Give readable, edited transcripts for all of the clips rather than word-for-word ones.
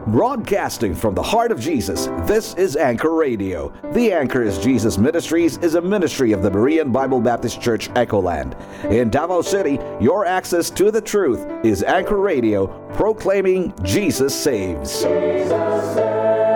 Broadcasting from the heart of Jesus, this is Anchor Radio. The Anchor is Jesus Ministries is a ministry of the Berean Bible Baptist Church, Echoland. In Davao City, your access to the truth is Anchor Radio, proclaiming Jesus saves. Jesus saves.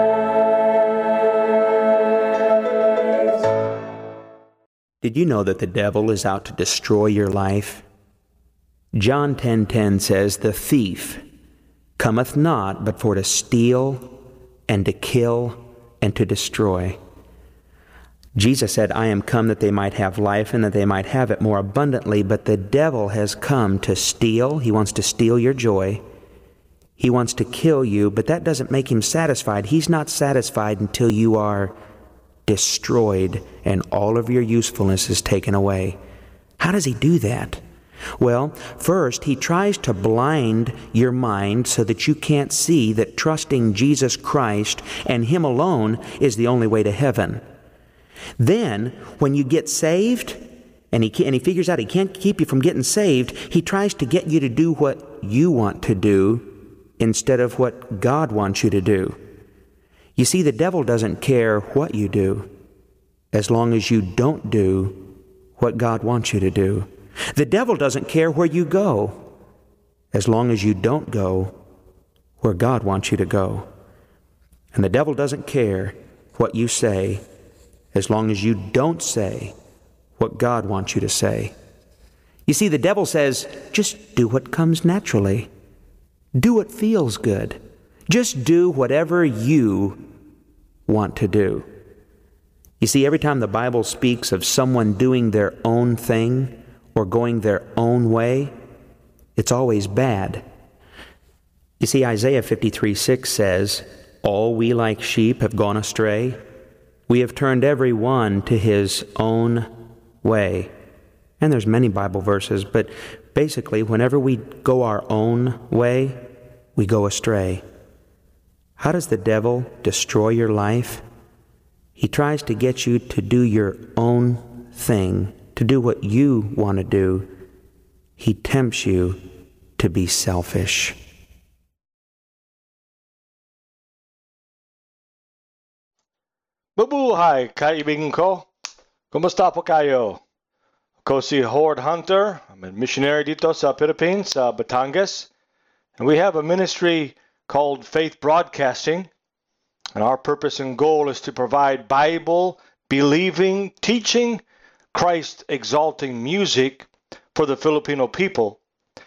Did you know that the devil is out to destroy your life? John 10:10 says, "The thief cometh not but for to steal and to kill and to destroy." Jesus said, "I am come that they might have life and that they might have it more abundantly," but the devil has come to steal. He wants to steal your joy. He wants to kill you, but that doesn't make him satisfied. He's not satisfied until you are destroyed and all of your usefulness is taken away. How does he do that? Well, first, he tries to blind your mind so that you can't see that trusting Jesus Christ and Him alone is the only way to heaven. Then, when you get saved, and he figures out he can't keep you from getting saved, he tries to get you to do what you want to do instead of what God wants you to do. You see, the devil doesn't care what you do as long as you don't do what God wants you to do. The devil doesn't care where you go as long as you don't go where God wants you to go. And the devil doesn't care what you say as long as you don't say what God wants you to say. You see, the devil says, just do what comes naturally. Do what feels good. Just do whatever you want to do. You see, every time the Bible speaks of someone doing their own thing or going their own way, it's always bad. You see, Isaiah 53:6 says, "All we like sheep have gone astray. We have turned every one to his own way." And there's many Bible verses, but basically, whenever we go our own way, we go astray. How does the devil destroy your life? He tries to get you to do your own thing, to do what you want to do. He tempts you to be selfish. Mabuhay, kaibigan ko. Kumusta po kayo? Ako si Howard Hunter. I'm a missionary dito sa Philippines, sa Batangas. And we have a ministry called Faith Broadcasting. And our purpose and goal is to provide Bible-believing, teaching, Christ-exalting music for the Filipino people.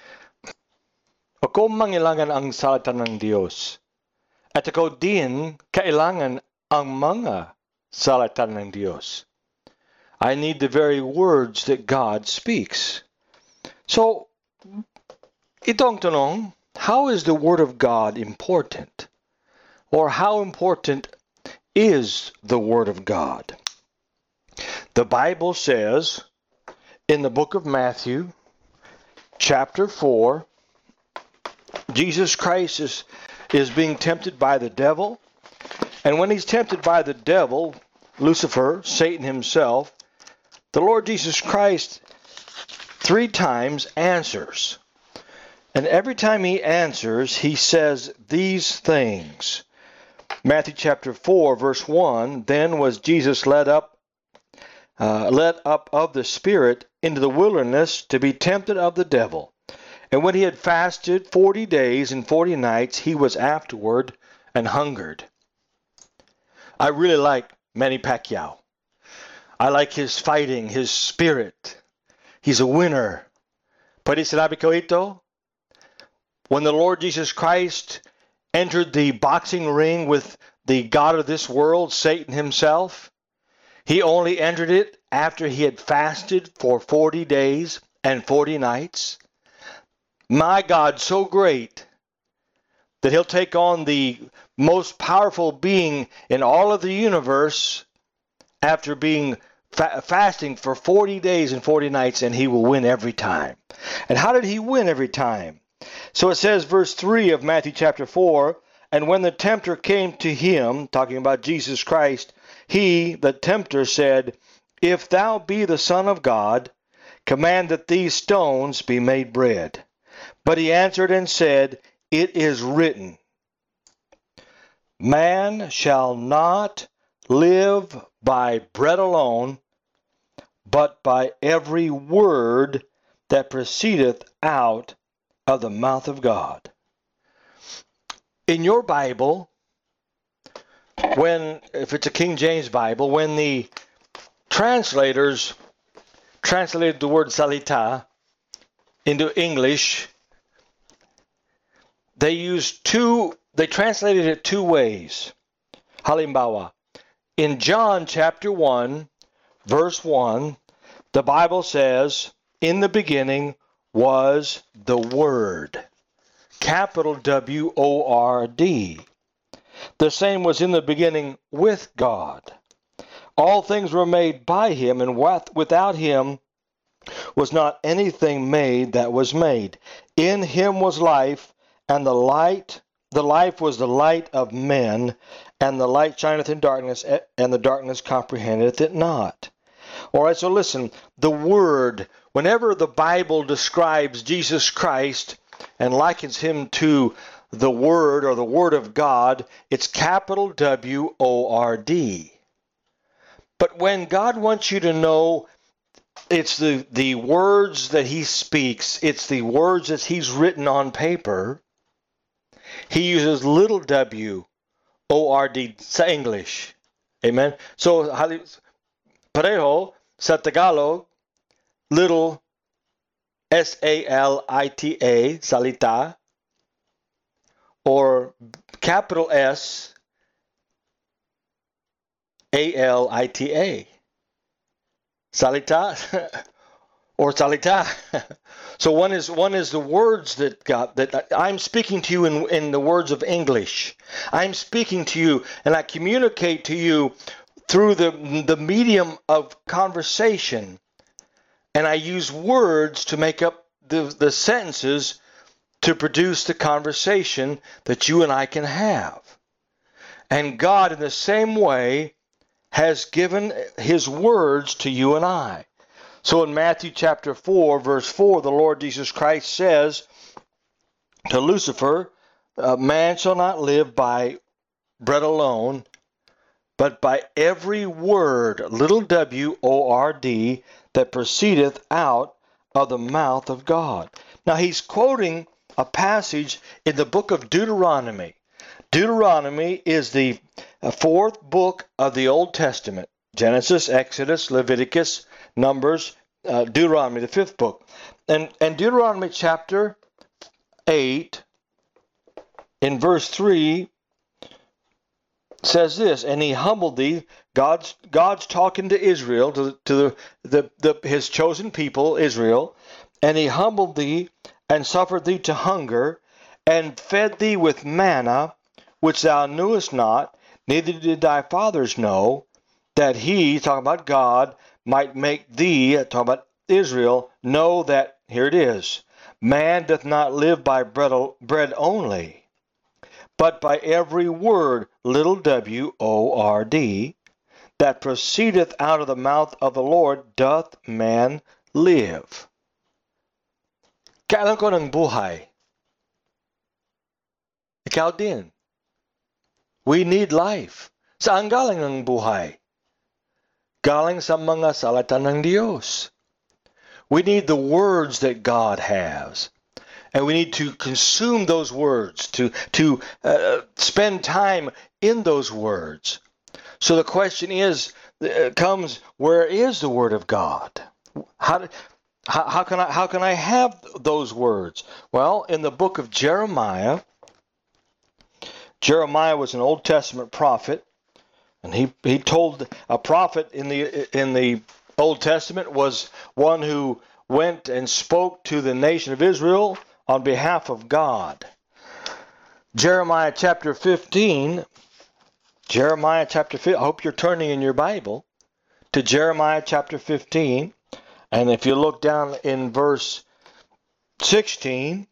Ako mangailangan ang salita ng Diyos. At ako din kailangan ang mga salita ng Diyos. I need the very words that God speaks. So, itong tanong, how is the Word of God important? Or how important is the Word of God? The Bible says in the book of Matthew, chapter 4, Jesus Christ is being tempted by the devil. And when he's tempted by the devil, Lucifer, Satan himself, the Lord Jesus Christ 3 times answers. And every time he answers, he says these things. Matthew chapter 4, verse 1, "Then was Jesus led up of the Spirit into the wilderness to be tempted of the devil. And when he had fasted 40 days and 40 nights, he was afterward and hungered." I really like Manny Pacquiao. I like his fighting, his spirit. He's a winner. Pwede sinabi ko ito? When the Lord Jesus Christ entered the boxing ring with the god of this world, Satan himself, he only entered it after he had fasted for 40 days and 40 nights. My God, so great that he'll take on the most powerful being in all of the universe after being fasting for 40 days and 40 nights, and he will win every time. And how did he win every time? So it says, verse 3 of Matthew chapter 4, "And when the tempter came to him," talking about Jesus Christ, "he," the tempter, said, 'If thou be the Son of God, command that these stones be made bread.' But he answered and said, 'It is written.'" Man shall not live by bread alone, but by every word that proceedeth out of the mouth of God. In your Bible, if it's a King James Bible, when the translators translated the word salita into English, they translated it two ways. Halimbawa. In John chapter 1, verse 1, the Bible says, in the beginning was the Word. Capital W-O-R-D. The same was in the beginning with God. All things were made by him, and without him was not anything made that was made. In him was life, and the life was the light of men, and the light shineth in darkness, and the darkness comprehendeth it not. All right, so listen, the Word, whenever the Bible describes Jesus Christ and likens him to the Word or the Word of God, it's capital W-O-R-D. But when God wants you to know it's the words that he speaks, it's the words that he's written on paper, he uses little w-o-r-d sa English. Amen? So, pareho sa Tagalog, little S-A-L-I-T-A, salita, or capital S A-L-I-T-A, salita, or salita. So one is the words that I'm speaking to you in the words of English. I'm speaking to you and I communicate to you through the medium of conversation, and I use words to make up the sentences to produce the conversation that you and I can have. And God, in the same way, has given his words to you and I. So in Matthew chapter 4, verse 4, the Lord Jesus Christ says to Lucifer, man shall not live by bread alone, but by every word, little w-o-r-d, that proceedeth out of the mouth of God. Now he's quoting a passage in the book of Deuteronomy. Deuteronomy is the fourth book of the Old Testament. Genesis, Exodus, Leviticus, Numbers, Deuteronomy, the fifth book. And Deuteronomy chapter 8, in verse 3, says this, and he humbled thee. God's talking to Israel, to his chosen people, Israel, and he humbled thee and suffered thee to hunger, and fed thee with manna, which thou knewest not, neither did thy fathers know, that he, talking about God, might make thee, talking about Israel, know that, here it is, man doth not live by bread only, but by every word, little w-o-r-d, that proceedeth out of the mouth of the Lord doth man live. Kailan ko ng buhay? Ikaw din. We need life. Saan galing ang buhay? Galing sa mga salita ng Diyos. We need the words that God has. And we need to consume those words, to spend time in those words. So the question comes, where is the Word of God? How can I have those words? Well, in the book of Jeremiah was an Old Testament prophet, and he told a prophet in the Old Testament was one who went and spoke to the nation of Israel on behalf of God. Jeremiah chapter 15. I hope you're turning in your Bible to Jeremiah chapter 15. And if you look down in verse 16,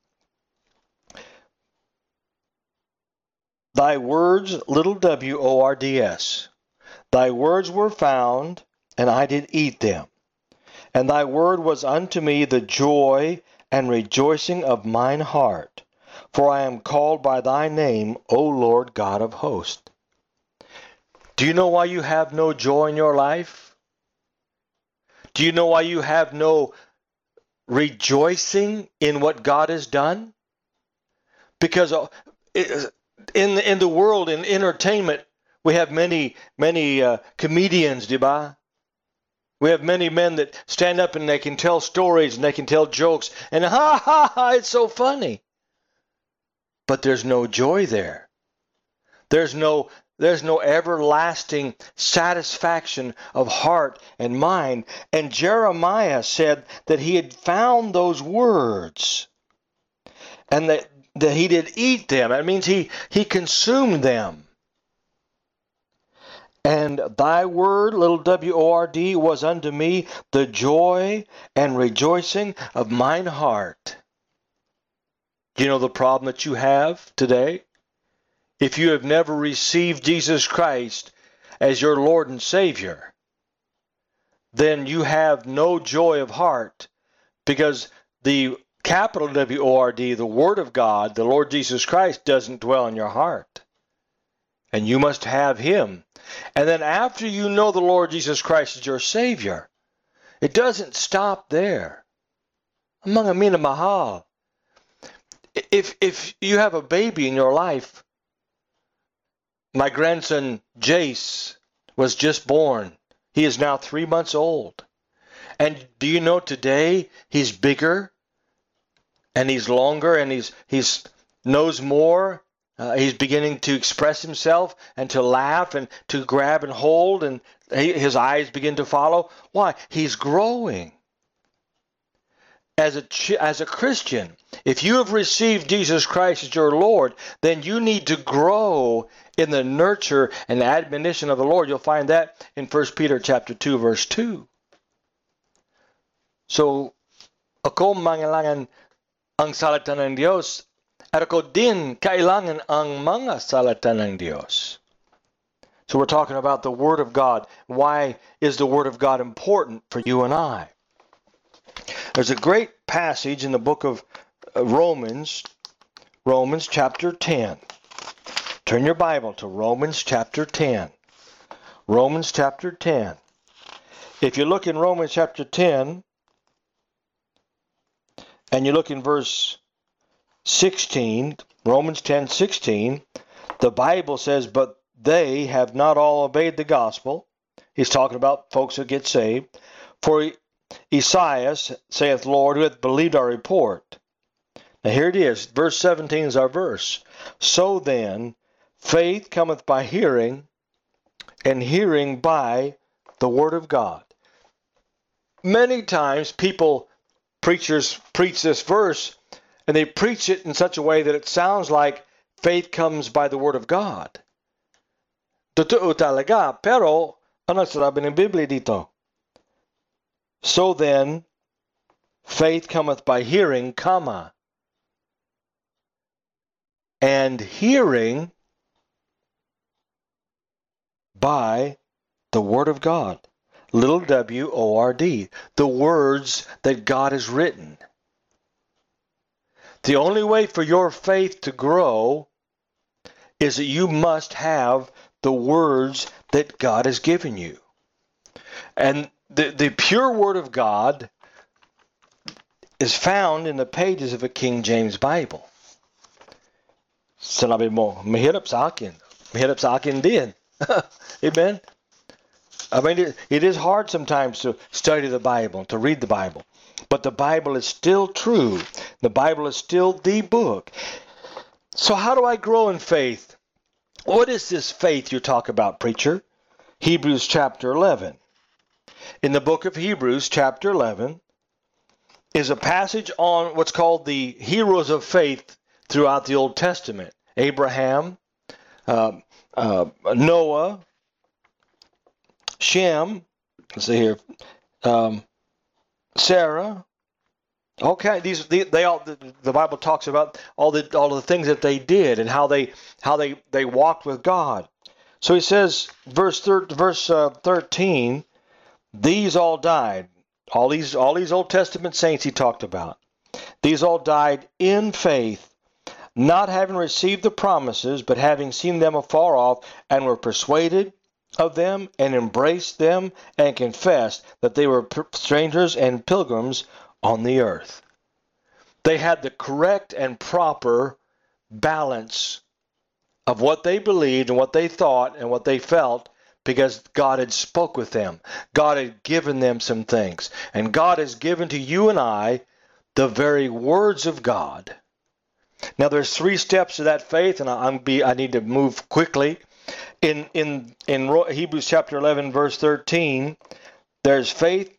thy words, little w-o-r-d-s, thy words were found, and I did eat them. And thy word was unto me the joy and rejoicing of mine heart. for I am called by thy name, O Lord God of hosts. Do you know why you have no joy in your life? Do you know why you have no rejoicing in what God has done? Because in the world, in entertainment, we have many comedians, diba? We have many men that stand up and they can tell stories and they can tell jokes, and ha ha ha, it's so funny. But there's no joy there. There's no everlasting satisfaction of heart and mind. And Jeremiah said that he had found those words and that he did eat them. That means he consumed them. And thy word, little W-O-R-D, was unto me the joy and rejoicing of mine heart. Do you know the problem that you have today? If you have never received Jesus Christ as your Lord and Savior, then you have no joy of heart, because the capital W-O-R-D, the Word of God, the Lord Jesus Christ, doesn't dwell in your heart. And you must have Him. And then after you know the Lord Jesus Christ as your Savior, it doesn't stop there. Mga minamahal. If you have a baby in your life, my grandson Jace was just born. He is now 3 months old. And do you know today he's bigger and he's longer and he's knows more. He's beginning to express himself and to laugh and to grab and hold, and his eyes begin to follow. Why? He's growing. As a Christian, if you have received Jesus Christ as your Lord, then you need to grow in the nurture and admonition of the Lord. You'll find that in 1 Peter chapter 2, verse 2. So, ako mangailangan ang salita ng Diyos, at ako din kailangan ang mga salita ng Diyos. So we're talking about the Word of God. Why is the Word of God important for you and I? There's a great passage in the book of Romans chapter 10. Turn your Bible to Romans chapter 10. Romans chapter 10. If you look in Romans chapter 10, and you look in verse 16, Romans 10:16, the Bible says, but they have not all obeyed the gospel. He's talking about folks that get saved. For Esaias saith, Lord, who hath believed our report? Now here it is. Verse 17 is our verse. So then, faith cometh by hearing, and hearing by the word of God. Many times preachers preach this verse, and they preach it in such a way that it sounds like faith comes by the word of God. Totoo talaga, pero ano sabi ng Biblia dito? So then, faith cometh by hearing, and hearing by the Word of God. Little W-O-R-D. The words that God has written. The only way for your faith to grow is that you must have the words that God has given you. And the pure Word of God is found in the pages of a King James Bible. Sinabi mo, mahirap sa akin. Mahirap sa akin din. Amen? I mean, it is hard sometimes to study the Bible, to read the Bible. But the Bible is still true. The Bible is still the book. So how do I grow in faith? What is this faith you talk about, preacher? Hebrews chapter 11. In the book of Hebrews chapter 11 is a passage on what's called the heroes of faith throughout the Old Testament. Abraham, Noah, Shem, let's see here, Sarah. Okay, the Bible talks about all the things that they did and how they walked with God. So he says, verse 13, these all died. All these Old Testament saints he talked about. These all died in faith, not having received the promises, but having seen them afar off, and were persuaded of them, and embraced them, and confessed that they were strangers and pilgrims on the earth. They had the correct and proper balance of what they believed and what they thought and what they felt, because God had spoke with them. God had given them some things. And God has given to you and I the very words of God. Now there's 3 steps to that faith, and I need to move quickly. In Hebrews chapter 11, verse 13, there's faith,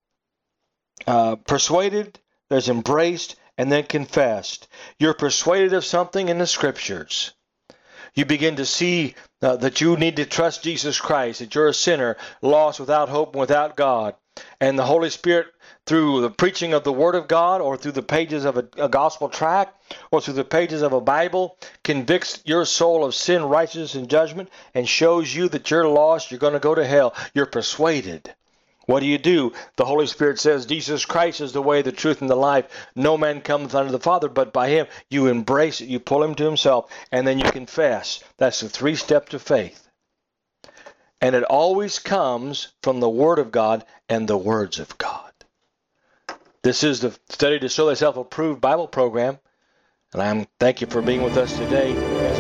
persuaded, there's embraced, and then confessed. You're persuaded of something in the Scriptures. You begin to see that you need to trust Jesus Christ, that you're a sinner, lost without hope and without God. And the Holy Spirit, through the preaching of the Word of God, or through the pages of a gospel tract, or through the pages of a Bible, convicts your soul of sin, righteousness, and judgment, and shows you that you're lost, you're going to go to hell. You're persuaded. What do? The Holy Spirit says Jesus Christ is the way, the truth, and the life. No man cometh unto the Father but by him. You embrace it. You pull him to himself. And then you confess. That's the 3 steps of faith. And it always comes from the Word of God and the words of God. This is the Study to Show Thyself Approved Bible program. And thank you for being with us today.